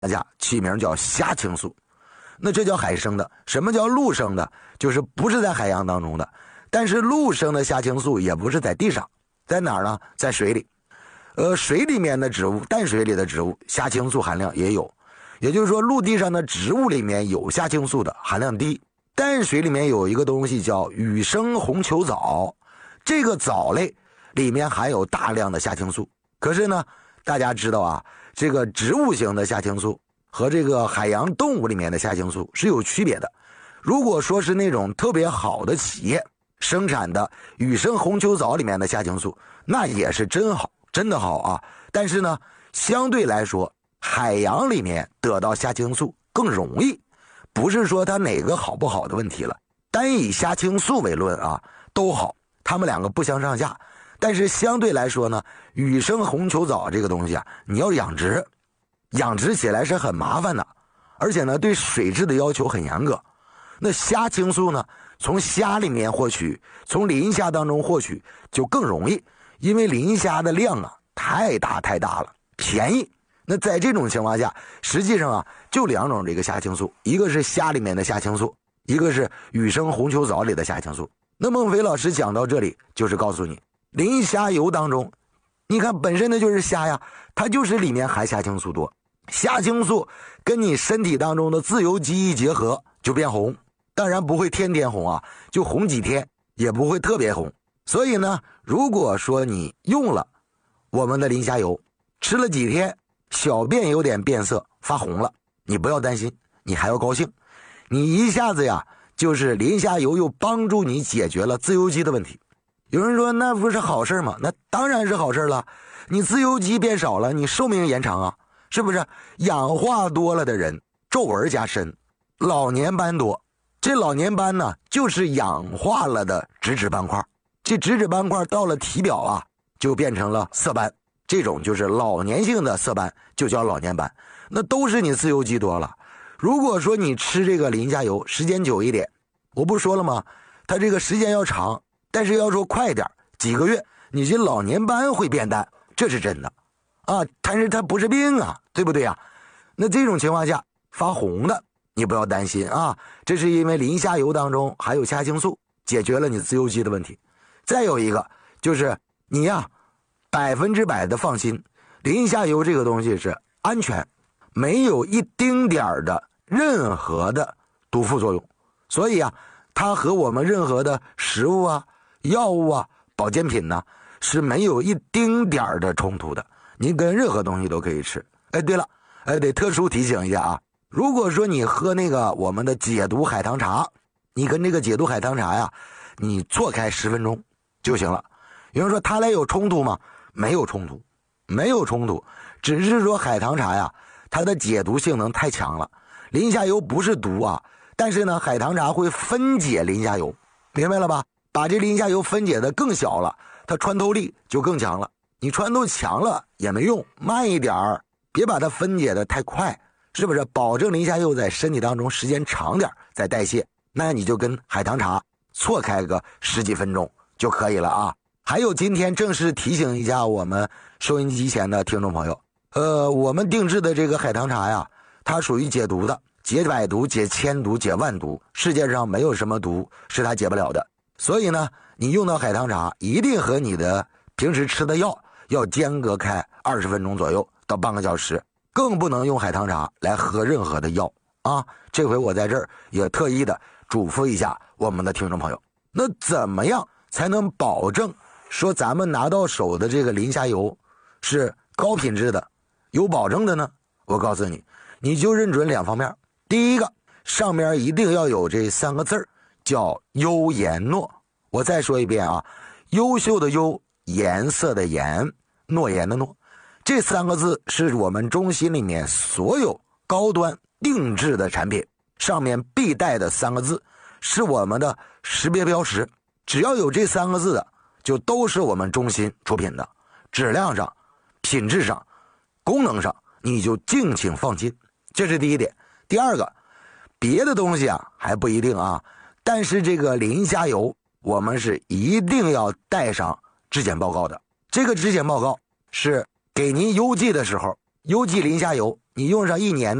大家起名叫虾青素。那这叫海生的。什么叫陆生的？就是不是在海洋当中的。但是陆生的虾青素也不是在地上，在哪儿呢？在水里。水里面的植物，淡水里的植物，虾青素含量也有。也就是说，陆地上的植物里面有虾青素的含量低。淡水里面有一个东西叫羽生红球藻，这个藻类里面含有大量的虾青素。可是呢，大家知道啊，这个植物型的虾青素和这个海洋动物里面的虾青素是有区别的。如果说是那种特别好的企业生产的羽生红球藻里面的虾青素，那也是真好，真的好啊。但是呢，相对来说，海洋里面得到虾青素更容易，不是说它哪个好不好的问题了。单以虾青素为论啊，都好，它们两个不相上下。但是相对来说呢，羽生红球藻这个东西啊，你要养殖起来是很麻烦的，而且呢，对水质的要求很严格。那虾青素呢，从虾里面获取，从磷虾当中获取就更容易，因为磷虾的量啊太大了，便宜。那在这种情况下，实际上啊，就两种这个虾青素，一个是虾里面的虾青素，一个是羽生红球藻里的虾青素。那孟非老师讲到这里，就是告诉你，磷虾油当中，你看本身的就是虾呀，它就是里面含虾青素多。虾青素跟你身体当中的自由基一结合就变红，当然不会天天红啊，就红几天，也不会特别红。所以呢，如果说你用了我们的磷虾油，吃了几天，小便有点变色发红了，你不要担心，你还要高兴，你一下子呀，就是磷虾油又帮助你解决了自由基的问题。有人说那不是好事吗？那当然是好事了，你自由基变少了，你寿命延长啊，是不是？氧化多了的人皱纹加深，老年斑多。这老年斑呢，就是氧化了的脂质斑块，这脂质斑块到了体表啊，就变成了色斑，这种就是老年性的色斑，就叫老年斑。那都是你自由基多了。如果说你吃这个磷虾油时间久一点，我不说了吗？它这个时间要长，但是要说快点，几个月你这老年斑会变淡，这是真的啊。但是它不是病啊，对不对啊？那这种情况下发红的，你不要担心啊，这是因为磷虾油当中含有虾青素，解决了你自由基的问题。再有一个就是你呀，100%的放心，磷虾油这个东西是安全，没有一丁点儿的任何的毒副作用。所以啊，它和我们任何的食物啊、药物啊、保健品呢是没有一丁点儿的冲突的，你跟任何东西都可以吃。哎，对了，得特殊提醒一下啊，如果说你喝那个我们的解毒海棠茶，你跟这个解毒海棠茶呀，你错开10分钟就行了。有人说它俩有冲突吗？没有冲突，没有冲突，只是说海棠茶呀，它的解毒性能太强了。磷虾油不是毒啊，但是呢，海棠茶会分解磷虾油，明白了吧？把这磷虾油分解的更小了，它穿透力就更强了。你穿透强了也没用，慢一点儿，别把它分解的太快，是不是？保证磷虾油在身体当中时间长点再代谢，那你就跟海棠茶错开个10几分钟就可以了啊。还有今天正式提醒一下我们收音机前的听众朋友，我们定制的这个海棠茶呀，它属于解毒的，解百毒、解千毒、解万毒，世界上没有什么毒是它解不了的。所以呢，你用到海棠茶一定和你的平时吃的药要间隔开20分钟左右到半个小时，更不能用海棠茶来喝任何的药啊！这回我在这儿也特意的嘱咐一下我们的听众朋友，那怎么样才能保证说咱们拿到手的这个磷虾油是高品质的、有保证的呢？我告诉你，你就认准2方面。第一个，上面一定要有这3个字叫优颜诺。我再说一遍啊，优秀的优，颜色的颜，诺言的诺，这3个字是我们中心里面所有高端定制的产品上面必带的3个字，是我们的识别标识。只要有这3个字的，就都是我们中心出品的，质量上、品质上、功能上，你就敬请放心。这是第一点。第二个，别的东西啊还不一定啊，但是这个磷虾油我们是一定要带上质检报告的。这个质检报告是给您邮寄的时候，邮寄磷虾油你用上1年